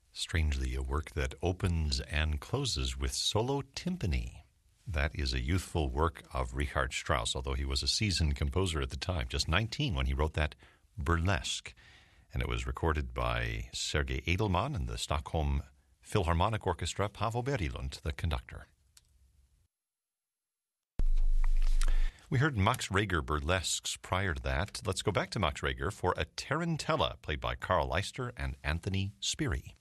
Strangely, a work that opens and closes with solo timpani. That is a youthful work of Richard Strauss, although he was a seasoned composer at the time, just 19 when he wrote that Burlesque. And it was recorded by Sergei Edelman and the Stockholm Philharmonic Orchestra, Paavo Berilund, the conductor. We heard Max Reger burlesques prior to that. Let's go back to Max Reger for a Tarantella, played by Carl Leister and Anthony Spiri.